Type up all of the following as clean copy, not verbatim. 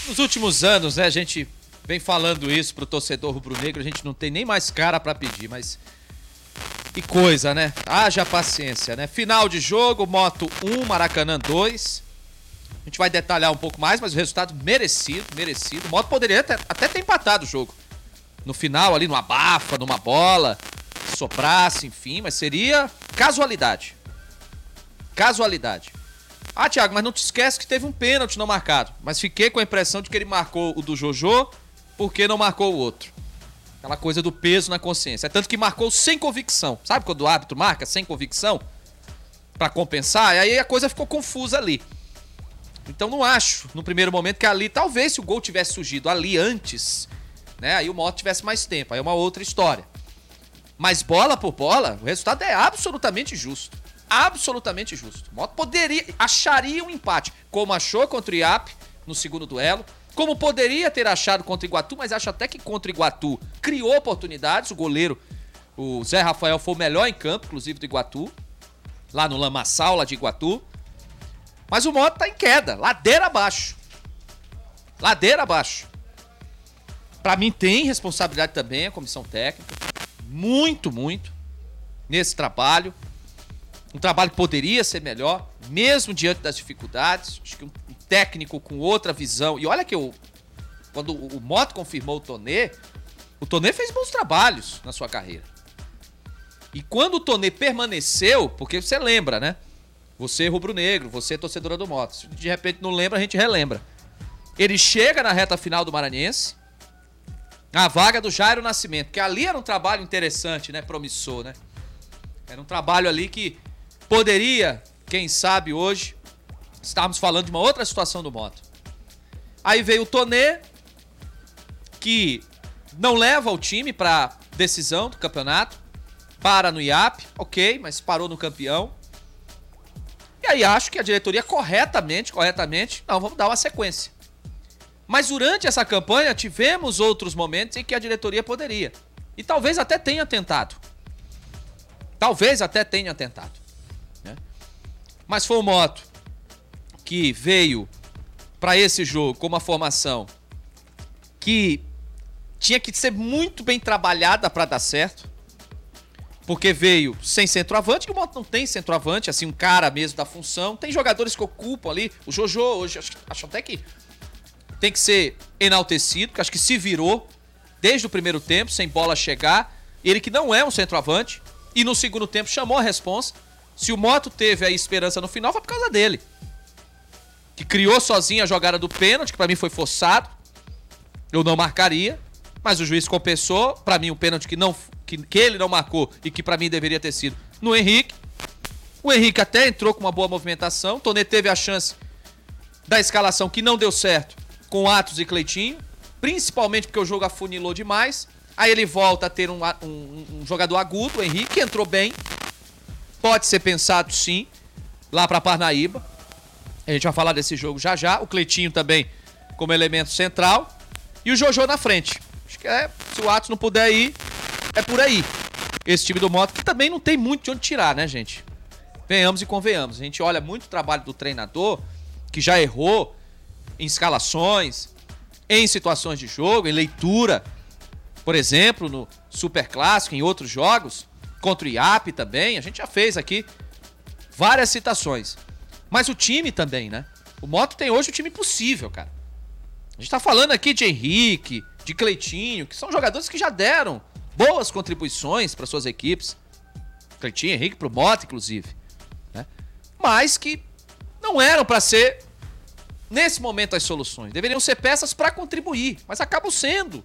Nos últimos anos, né, a gente vem falando isso pro torcedor rubro-negro, a gente não tem nem mais cara pra pedir, mas que coisa, né? Haja paciência, né? Final de jogo, Moto 1, Maracanã 2. A gente vai detalhar um pouco mais, mas o resultado merecido. O Moto poderia até ter empatado o jogo. No final ali, numa abafa, numa bola, soprasse, enfim, mas seria casualidade. Casualidade. Ah, Thiago, mas não te esquece que teve um pênalti não marcado. Mas fiquei com a impressão de que ele marcou o do Jojô, porque não marcou o outro. Aquela coisa do peso na consciência. É tanto que marcou sem convicção. Sabe quando o árbitro marca sem convicção? Pra compensar? E aí a coisa ficou confusa ali. Então não acho, no primeiro momento, que ali, talvez se o gol tivesse surgido ali antes, né? Aí o Moto tivesse mais tempo. Aí é uma outra história. Mas bola por bola, o resultado é absolutamente justo. Absolutamente justo. O Moto acharia um empate, como achou contra o IAP no segundo duelo, como poderia ter achado contra o Iguatu, mas acho até que contra o Iguatu criou oportunidades. O goleiro, o Zé Rafael, foi o melhor em campo, inclusive do Iguatu, lá no Lamaçal, lá de Iguatu. Mas o Moto tá em queda, ladeira abaixo. Ladeira abaixo. Pra mim tem responsabilidade também a comissão técnica, muito, nesse trabalho. Um trabalho que poderia ser melhor, mesmo diante das dificuldades. Acho que um técnico com outra visão. E olha que quando o Moto confirmou o Tonê fez bons trabalhos na sua carreira. E quando o Tonê permaneceu, porque você lembra, né? Você rubro-negro, você torcedora do Moto. Se de repente não lembra, a gente relembra. Ele chega na reta final do Maranhense, na vaga do Jairo Nascimento, que ali era um trabalho interessante, né? Promissor, né? Era um trabalho ali que poderia, quem sabe hoje, estarmos falando de uma outra situação do Moto. Aí veio o Tonê, que não leva o time para decisão do campeonato, para no IAP, ok, mas parou no campeão. E aí acho que a diretoria corretamente, não, vamos dar uma sequência. Mas durante essa campanha tivemos outros momentos em que a diretoria poderia. E talvez até tenha tentado. Né? Mas foi o Moto que veio para esse jogo com uma formação que tinha que ser muito bem trabalhada para dar certo. Porque veio sem centroavante, que o Moto não tem centroavante, assim, um cara mesmo da função. Tem jogadores que ocupam ali. O Jojô hoje, acho até que tem que ser enaltecido, porque acho que se virou desde o primeiro tempo, sem bola chegar. Ele que não é um centroavante. E no segundo tempo chamou a responsa. Se o Moto teve a esperança no final, foi por causa dele. Que criou sozinho a jogada do pênalti, que pra mim foi forçado. Eu não marcaria. Mas o juiz compensou. Pra mim, um pênalti que ele não marcou e que pra mim deveria ter sido no Henrique. O Henrique até entrou com uma boa movimentação. O Tonê teve a chance da escalação que não deu certo com Atos e Cleitinho. Principalmente porque o jogo afunilou demais. Aí ele volta a ter um jogador agudo, o Henrique, que entrou bem. Pode ser pensado, sim, lá pra Parnaíba. A gente vai falar desse jogo já já. O Cleitinho também como elemento central. E o Jojô na frente. Acho que se o Atos não puder ir, é por aí. Esse time do Moto, que também não tem muito de onde tirar, né, gente? Venhamos e convenhamos. A gente olha muito o trabalho do treinador, que já errou em escalações, em situações de jogo, em leitura. Por exemplo, no Superclássico, em outros jogos, contra o IAP também, a gente já fez aqui várias citações. Mas o time também, né? O Moto tem hoje o time possível, cara. A gente tá falando aqui de Henrique, de Cleitinho, que são jogadores que já deram boas contribuições para suas equipes. Cleitinho, Henrique, pro Moto, inclusive. Né? Mas que não eram para ser, nesse momento, as soluções. Deveriam ser peças para contribuir, mas acabam sendo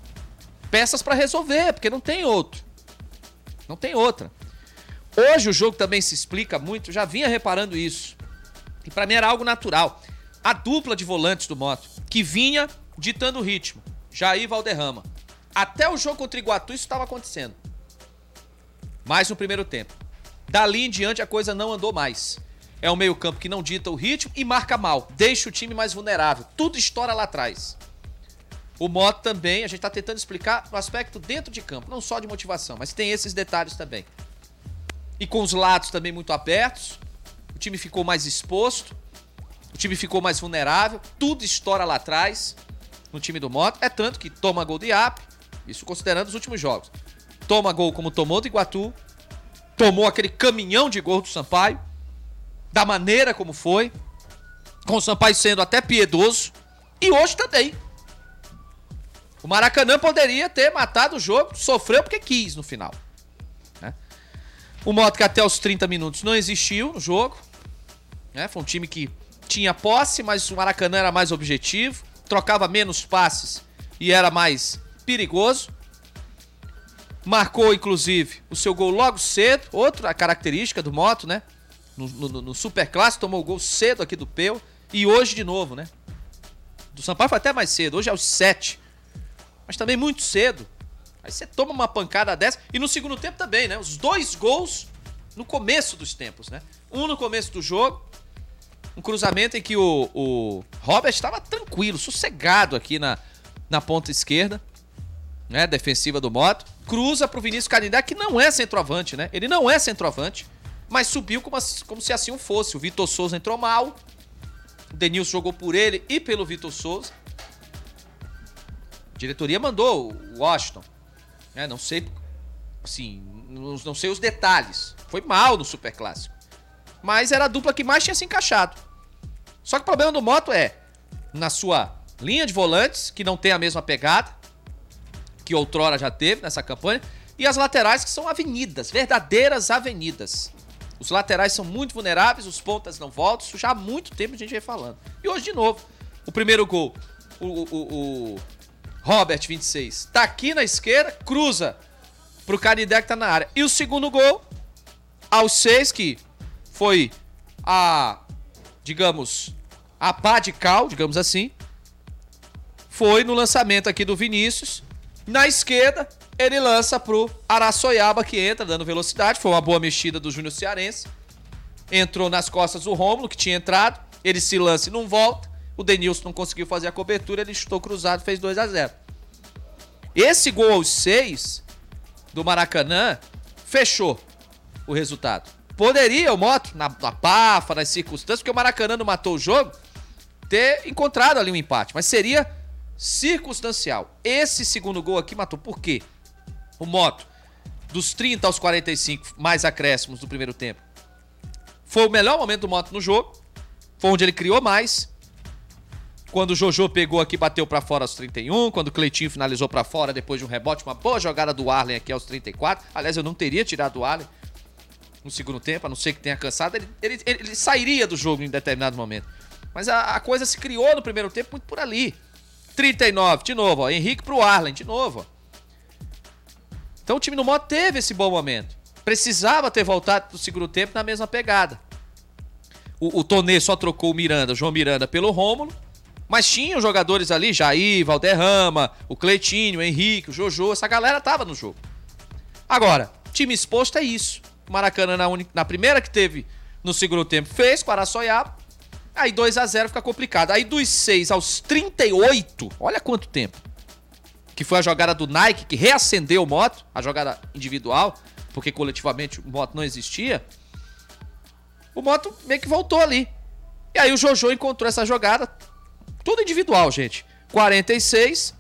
peças para resolver, porque não tem outro. Não tem outra. Hoje o jogo também se explica muito, já vinha reparando isso. E para mim era algo natural. A dupla de volantes do Moto, que vinha ditando o ritmo. Jair e Valderrama. Até o jogo contra o Iguatu isso estava acontecendo. Mais no primeiro tempo. Dali em diante a coisa não andou mais. É um meio campo que não dita o ritmo e marca mal. Deixa o time mais vulnerável. Tudo estoura lá atrás. O Moto também, a gente está tentando explicar o aspecto dentro de campo, não só de motivação, mas tem esses detalhes também. E com os lados também muito abertos, o time ficou mais exposto. O time ficou mais vulnerável, tudo estoura lá atrás no time do Moto. É tanto que toma gol do IAP, isso considerando os últimos jogos. Toma gol como tomou do Iguatu, tomou aquele caminhão de gol do Sampaio, da maneira como foi, com o Sampaio sendo até piedoso, e hoje também. O Maracanã poderia ter matado o jogo, sofreu porque quis no final. Né? O Moto que até os 30 minutos não existiu no jogo. Né? Foi um time que tinha posse, mas o Maracanã era mais objetivo, trocava menos passes e era mais perigoso. Marcou, inclusive, o seu gol logo cedo, outra característica do Moto, né? No Superclássico, tomou o gol cedo aqui do Peu, e hoje de novo, né? Do Sampaio foi até mais cedo, hoje é aos 7. Mas também muito cedo. Aí você toma uma pancada dessa. E no segundo tempo também, né? Os 2 gols no começo dos tempos, né? Um no começo do jogo. Um cruzamento em que o Robert estava tranquilo, sossegado aqui na ponta esquerda. Né? Defensiva do Moto. Cruza pro Vinícius Canindé, que não é centroavante, né? Ele não é centroavante. Mas subiu como se assim fosse. O Vitor Souza entrou mal. O Denilson jogou por ele e pelo Vitor Souza. A diretoria mandou o Washington. Não sei, assim, não sei os detalhes. Foi mal no Superclássico. Mas era a dupla que mais tinha se encaixado. Só que o problema do Moto é, na sua linha de volantes, que não tem a mesma pegada, que outrora já teve nessa campanha, e as laterais, que são avenidas, verdadeiras avenidas. Os laterais são muito vulneráveis, os pontas não voltam, isso já há muito tempo a gente vem falando. E hoje, de novo, o primeiro gol, o Robert, 26, tá aqui na esquerda, cruza pro Canindé que tá na área. E o segundo gol, aos 6, que foi digamos, a pá de cal, digamos assim, foi no lançamento aqui do Vinícius. Na esquerda, ele lança pro Araçoiaba, que entra dando velocidade. Foi uma boa mexida do Júnior Cearense. Entrou nas costas do Rômulo, que tinha entrado. Ele se lança e não volta. O Denilson não conseguiu fazer a cobertura. Ele chutou cruzado e fez 2-0. Esse gol aos 6 do Maracanã fechou o resultado. Poderia o Moto, na pafa, nas circunstâncias, porque o Maracanã não matou o jogo, ter encontrado ali um empate. Mas seria circunstancial. Esse segundo gol aqui matou. Por quê? O Moto, dos 30 aos 45, mais acréscimos do primeiro tempo, foi o melhor momento do Moto no jogo. Foi onde ele criou mais. Quando o Jojo pegou aqui, bateu pra fora aos 31. Quando o Cleitinho finalizou pra fora depois de um rebote. Uma boa jogada do Arlen aqui aos 34. Aliás, eu não teria tirado o Arlen no segundo tempo, a não ser que tenha cansado. Ele sairia do jogo em determinado momento. Mas a coisa se criou no primeiro tempo muito por ali. 39, de novo, ó. Henrique pro Arlen, de novo, ó. Então o time do Moto teve esse bom momento. Precisava ter voltado pro segundo tempo na mesma pegada. O Tonê só trocou o João Miranda pelo Rômulo. Mas tinham jogadores ali, Jair, Valderrama, o Cleitinho, o Henrique, o Jojo. Essa galera tava no jogo. Agora, time exposto é isso. O Maracanã na primeira que teve no segundo tempo fez com o Araçoiaba. Aí 2-0 fica complicado. Aí dos 6 aos 38, olha quanto tempo. Que foi a jogada do Nike, que reacendeu o Moto, a jogada individual, porque coletivamente o Moto não existia. O Moto meio que voltou ali. E aí o Jojo encontrou essa jogada, tudo individual, gente. 46.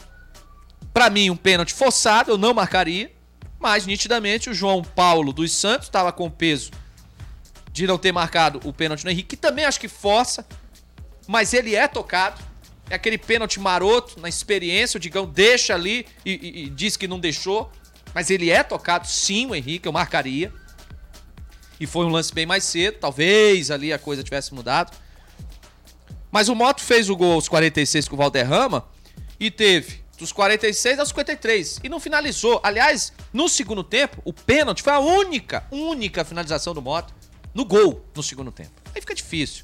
Pra mim, um pênalti forçado, eu não marcaria. Mas, nitidamente, o João Paulo dos Santos estava com o peso de não ter marcado o pênalti no Henrique, que também acho que força, mas ele é tocado. É aquele pênalti maroto, na experiência, o Digão deixa ali e diz que não deixou, mas ele é tocado, sim, o Henrique, eu marcaria. E foi um lance bem mais cedo, talvez ali a coisa tivesse mudado. Mas o Moto fez o gol aos 46 com o Valderrama e teve dos 46 aos 53 e não finalizou. Aliás, no segundo tempo, o pênalti foi a única finalização do Moto no gol no segundo tempo. Aí fica difícil.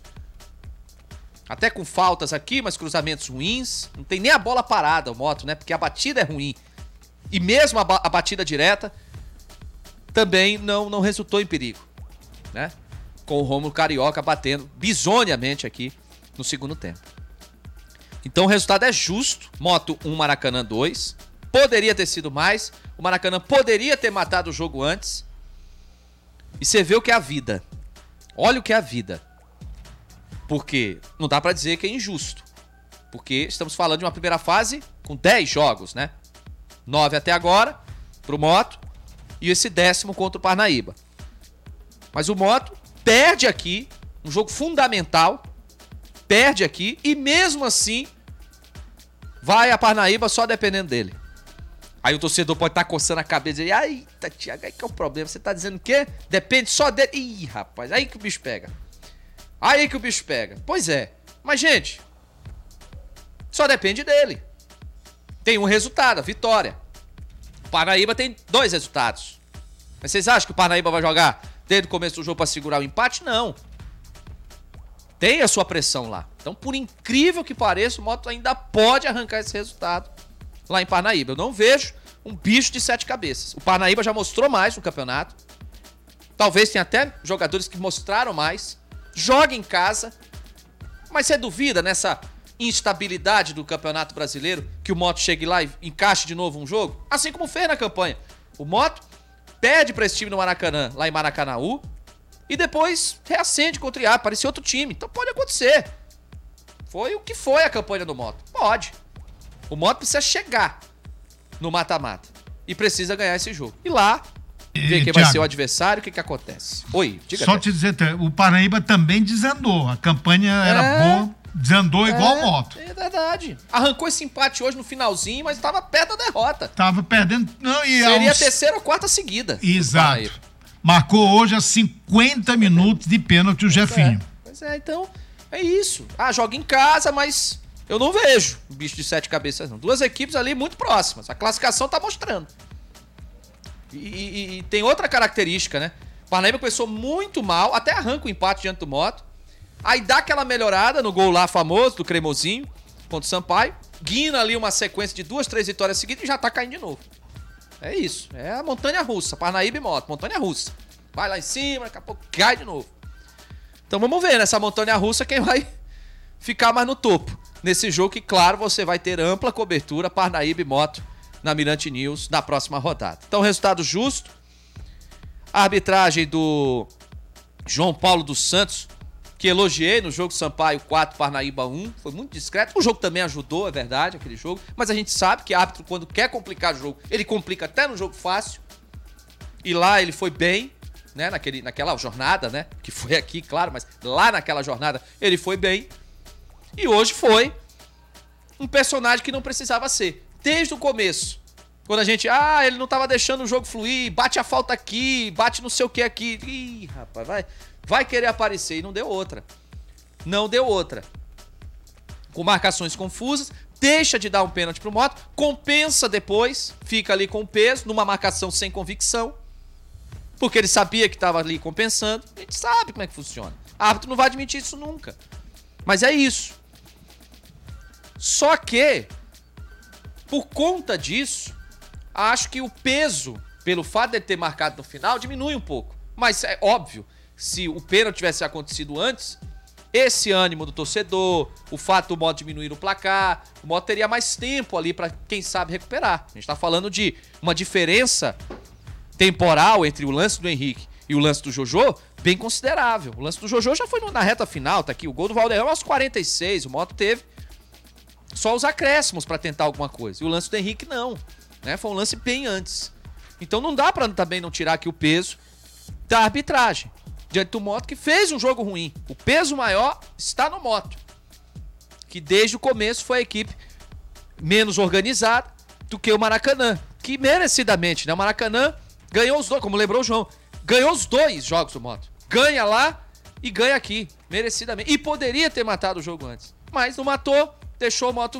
Até com faltas aqui, mas cruzamentos ruins. Não tem nem a bola parada o Moto, né? Porque a batida é ruim. E mesmo a batida direta também não resultou em perigo, né? Com o Rômulo Carioca batendo bizonhamente aqui no segundo tempo. Então o resultado é justo. Moto 1, Maracanã 2. Poderia ter sido mais. O Maracanã poderia ter matado o jogo antes. E você vê o que é a vida. Olha o que é a vida. Porque não dá pra dizer que é injusto. Porque estamos falando de uma primeira fase com 10 jogos, né? 9 até agora pro Moto e esse 10º contra o Parnaíba. Mas o Moto perde aqui, um jogo fundamental, perde aqui e mesmo assim vai a Parnaíba só dependendo dele. Aí o torcedor pode estar coçando a cabeça e dizer, ai, Thiago, aí que é o problema, você tá dizendo o quê? Depende só dele. Ih, rapaz, aí que o bicho pega. Aí que o bicho pega. Pois é, mas gente, só depende dele. Tem um resultado, a vitória. O Parnaíba tem 2 resultados. Mas vocês acham que o Parnaíba vai jogar desde o começo do jogo para segurar o empate? Não. Tem a sua pressão lá. Então, por incrível que pareça, o Moto ainda pode arrancar esse resultado lá em Parnaíba. Eu não vejo um bicho de 7 cabeças. O Parnaíba já mostrou mais no campeonato. Talvez tenha até jogadores que mostraram mais. Joga em casa. Mas você duvida nessa instabilidade do Campeonato Brasileiro que o Moto chegue lá e encaixe de novo um jogo? Assim como fez na campanha. O Moto perde para esse time no Maracanã, lá em Maracanaú, e depois reacende contra o IA, parecia outro time. Então pode acontecer. Foi o que foi a campanha do Moto. Pode. O Moto precisa chegar no mata-mata e precisa ganhar esse jogo. E lá, ver quem vai ser o adversário, o que acontece. Oi, diga. Só te dizer, o Parnaíba também desandou. A campanha era boa, desandou igual o Moto. É verdade. Arrancou esse empate hoje no finalzinho, mas estava perto da derrota. Tava perdendo. Não, seria a terceira ou quarta seguida. Exato. Marcou hoje a 50 minutos de pênalti o Jefinho. Pois é, então é isso. Joga em casa, mas eu não vejo o bicho de 7 cabeças não. 2 equipes ali muito próximas. A classificação tá mostrando. E tem outra característica, né? O Parnaíba começou muito mal, até arranca o empate diante do Moto. Aí dá aquela melhorada no gol lá famoso do Cremosinho contra o Sampaio. Guina ali uma sequência de 2, 3 vitórias seguidas e já tá caindo de novo. É isso. É a montanha russa. Parnaíba e Moto. Montanha russa. Vai lá em cima, daqui a pouco cai de novo. Então vamos ver nessa montanha russa quem vai ficar mais no topo. Nesse jogo que, claro, você vai ter ampla cobertura Parnaíba e Moto na Mirante News na próxima rodada. Então, resultado justo. A arbitragem do João Paulo dos Santos, que elogiei no jogo Sampaio 4, Parnaíba 1. Foi muito discreto. O jogo também ajudou, é verdade, aquele jogo. Mas a gente sabe que árbitro, quando quer complicar o jogo, ele complica até no jogo fácil. E lá ele foi bem, né? Naquela jornada, né? Que foi aqui, claro, mas lá naquela jornada ele foi bem. E hoje foi um personagem que não precisava ser. Desde o começo. Quando a gente, ele não tava deixando o jogo fluir, bate a falta aqui, bate não sei o que aqui. Ih, rapaz, vai querer aparecer. E não deu outra. Não deu outra. Com marcações confusas, deixa de dar um pênalti pro Moto, compensa depois, fica ali com o peso, numa marcação sem convicção, porque ele sabia que tava ali compensando. A gente sabe como é que funciona. A árbitro não vai admitir isso nunca. Mas é isso. Só que, por conta disso, acho que o peso, pelo fato de ele ter marcado no final, diminui um pouco. Mas é óbvio, se o pênalti tivesse acontecido antes, esse ânimo do torcedor, o fato do Moto diminuir o placar, o Moto teria mais tempo ali para, quem sabe, recuperar. A gente tá falando de uma diferença temporal entre o lance do Henrique e o lance do Jojô bem considerável. O lance do Jojô já foi na reta final, tá aqui. O gol do Valderrama aos 46, o Moto teve só os acréscimos para tentar alguma coisa. E o lance do Henrique não, né? Foi um lance bem antes. Então não dá para também não tirar aqui o peso da arbitragem diante do Moto, que fez um jogo ruim. O peso maior está no Moto, que desde o começo foi a equipe menos organizada do que o Maracanã, que merecidamente, né? O Maracanã ganhou os dois, como lembrou o João, ganhou os 2 jogos do Moto. Ganha lá e ganha aqui, merecidamente. E poderia ter matado o jogo antes, mas não matou, deixou o Moto